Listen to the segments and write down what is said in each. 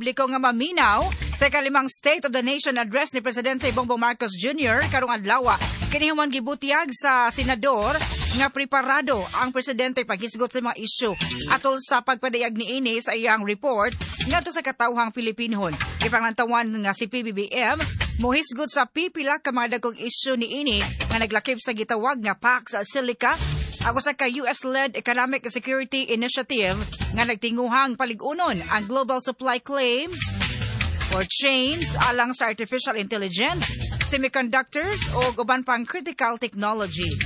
publiko nga maminaw sa ikalimang State of the Nation address ni Presidente Bongbong Marcos Jr. karong adlaw. Kini human gibutiyag sa senador nga preparado ang presidente paghisgot sa mga isyu atol sa pagpadayag niini sa iyang report ngadto sa katawhang Pilipinhon. Ipangantawan nga si PBBM mohisgot sa pipila ka mga dagkong isyu niini nga naglakip sa gitawag nga Pax Silica ako sa US-led Economic Security Initiative nga nagtinguhang paligunon ang global supply claims or chains alang sa artificial intelligence, semiconductors o uban pang critical technologies.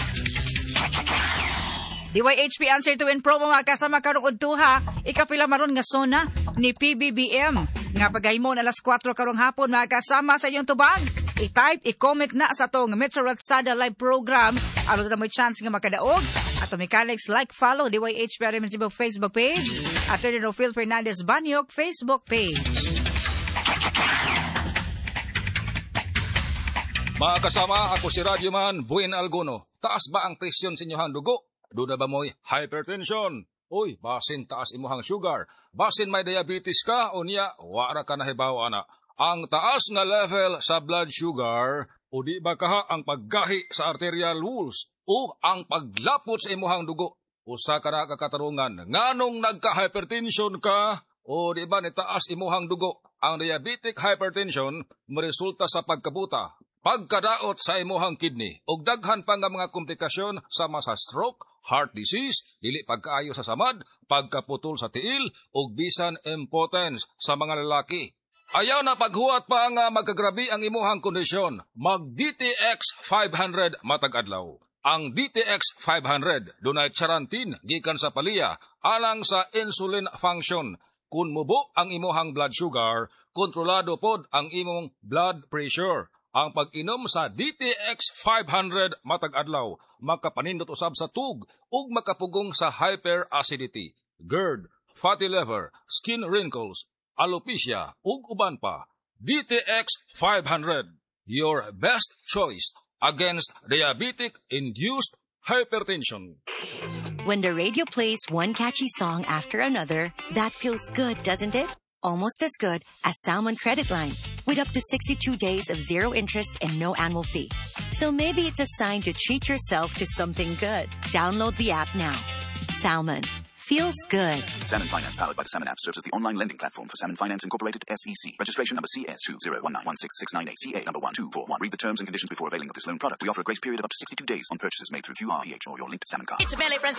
DYHP Answer to Win promo mga kasama karong udtuha, ikapila maron nga sona ni PBBM nga pagahimo na alas 4 karong hapon mga kasama sa inyong tubag. I-type, i-comment na sa tong Metro Ratsada live program. Aron na may chance nga makadaog. Ato mechanics like follow DYHP Aremensibog Facebook page at Phil Fernandez Banyok Facebook page. Mga kasama, ako si Radyoman Buen Alguno. Taas ba ang presyon sa inyong dugo? Doon ba mo'y hypertension? Uy, basin taas imuhang sugar. Basin may diabetes ka o niya, wara ka nahibaw ana. Ang taas nga level sa blood sugar o di ba kaha ang paggahi sa arterial walls o ang paglapot sa imuhang dugo. Usa ka na kakatarungan, nganong nagka-hypertension ka o di ba ni taas imuhang dugo. Ang diabetic hypertension maresulta sa pagkabuta, pagkadaot sa imuhang kidney ug daghan pa nga mga komplikasyon sama sa stroke, heart disease, dili pagkaayo sa samad, pagkaputol sa tiil ug bisan impotence sa mga lalaki. Ayaw na paghuwat pa nga magkagrabi ang imuhang kondisyon. Mag DTX 500 matag adlaw. Ang DTX 500 dunay charantin gikan sa palya alang sa insulin function. Kun mubo ang imuhang blood sugar, kontrolado pod ang imong blood pressure. Ang pag-inom sa DTX 500 matag adlaw makapanindot usab sa tug ug makapugong sa hyperacidity, GERD, fatty liver, skin wrinkles, alopecia ug uban pa. DTX 500, your best choice against diabetic-induced hypertension. When the radio plays one catchy song after another, that feels good, doesn't it? Almost as good as Salmon Credit Line, with up to 62 days of zero interest and no annual fee. So maybe it's a sign to treat yourself to something good. Download the app now. Salmon. Feels good. Salmon Finance, powered by the Salmon app, serves as the online lending platform for Salmon Finance Incorporated, SEC. Registration number CS20191668, number 1241. Read the terms and conditions before availing of this loan product. We offer a grace period of up to 62 days on purchases made through QRPH or your linked Salmon card. It's a belly